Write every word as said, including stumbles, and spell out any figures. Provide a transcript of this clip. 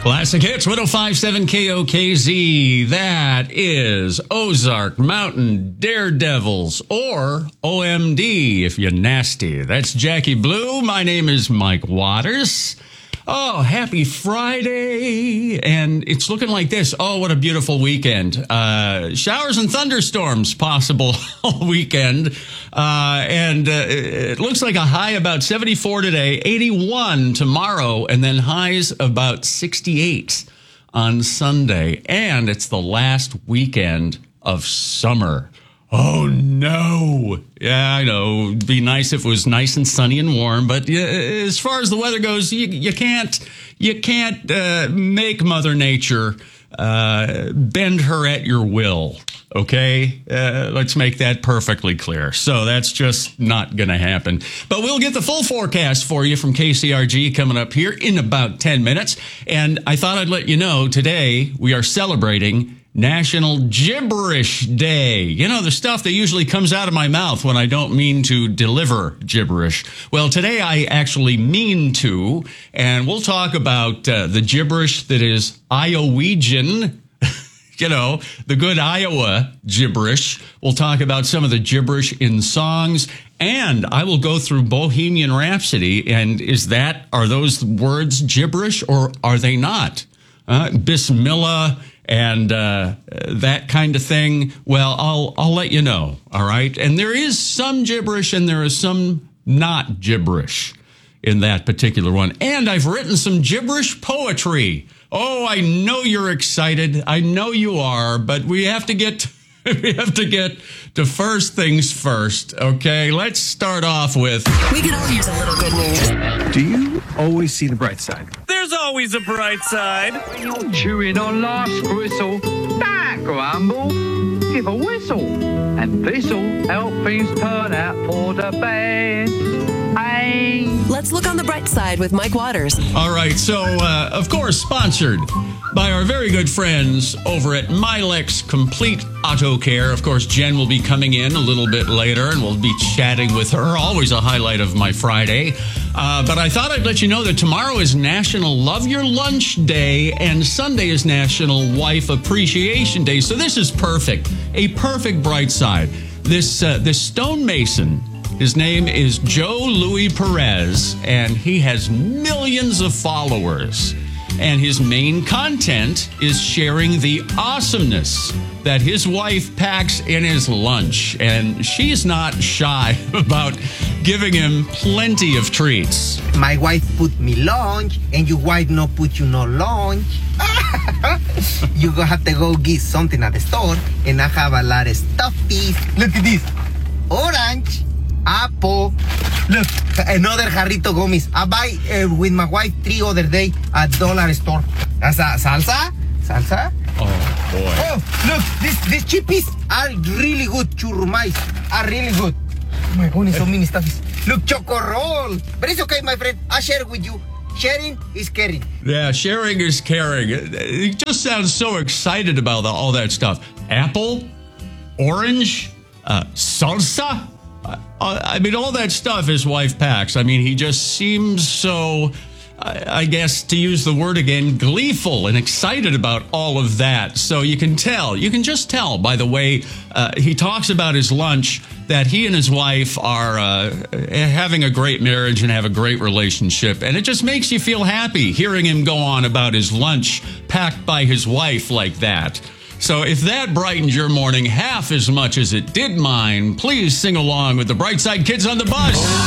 Classic Hits, one oh five point seven K O K Z. That is Ozark Mountain Daredevils, or O M D if you're nasty. That's Jackie Blue. My name is Mike Waters. Oh, happy Friday. And it's looking like this. Oh, what a beautiful weekend. Uh, showers and thunderstorms possible all weekend. Uh, and uh, it looks like a high about seventy-four today, eighty-one tomorrow, and then highs about sixty-eight on Sunday. And it's the last weekend of summer. Oh, no. Yeah, I know. It'd be nice if it was nice and sunny and warm. But uh, as far as the weather goes, you, you can't you can't uh, make Mother Nature uh, bend her at your will. OK, uh, let's make that perfectly clear. So that's just not going to happen. But we'll get the full forecast for you from K C R G coming up here in about ten minutes. And I thought I'd let you know today we are celebrating National Gibberish Day. You know, the stuff that usually comes out of my mouth when I don't mean to deliver gibberish. Well, today I actually mean to, and we'll talk about uh, the gibberish that is Iowegian. You know, the good Iowa gibberish. We'll talk about some of the gibberish in songs, and I will go through Bohemian Rhapsody. And is that, are those words gibberish or are they not? Uh, Bismillah and uh, that kind of thing. Well, I'll I'll let you know. All right. And there is some gibberish and there is some not gibberish in that particular one. And I've written some gibberish poetry. Oh, I know you're excited. I know you are, but we have to get we have to get to first things first. Okay, let's start off with. We could all use a little good news. Do you always see the bright side? There's always a bright side. You're chewing on life's gristle. Don't grumble. Give a whistle. And this'll help things turn out for the best. Hey. Let's look on the bright side with Mike Waters. All right, so, uh, of course, sponsored by our very good friends over at Milex Complete Auto Care. Of course, Jen will be coming in a little bit later, and we'll be chatting with her. Always a highlight of my Friday. Uh, but I thought I'd let you know that tomorrow is National Love Your Lunch Day, and Sunday is National Wife Appreciation Day. So this is perfect, a perfect bright side. This uh, this stonemason, his name is Joe Louis Perez, and he has millions of followers. And his main content is sharing the awesomeness that his wife packs in his lunch. And she's not shy about giving him plenty of treats. My wife put me lunch, and your wife no put you no lunch. You gonna have to go get something at the store, and I have a lot of stuffies. Look at this. Orange. Apple. Look, another jarrito gummies. I buy uh, with my wife three other day at dollar store. That's a salsa. Salsa. Oh, boy. Oh, look, this, these chippies are really good. Churrumais are really good. Oh my goodness, so many stuffies. Look, choco roll. But it's okay, my friend. I share it with you. Sharing is caring. Yeah, sharing is caring. It just sounds so excited about all that stuff. Apple, orange, uh, salsa. Uh, I mean, all that stuff his wife packs. I mean, he just seems so, I, I guess, to use the word again, gleeful and excited about all of that. So you can tell, you can just tell by the way uh, he talks about his lunch that he and his wife are uh, having a great marriage and have a great relationship. And it just makes you feel happy hearing him go on about his lunch packed by his wife like that. So if that brightened your morning half as much as it did mine, please sing along with the Brightside Kids on the Bus.